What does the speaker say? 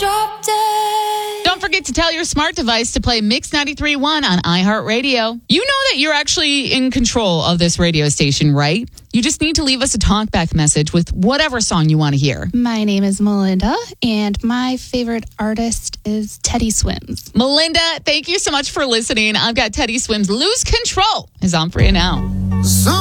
Drop dead. Don't forget to tell your smart device to play Mix 93.1 on iHeartRadio. You know that you're actually in control of this radio station, right? You just need to leave us a talkback message with whatever song you want to hear. My name is Melinda, and my favorite artist is Teddy Swims. Melinda, thank you so much for listening. I've got Teddy Swims' Lose Control is on for you now.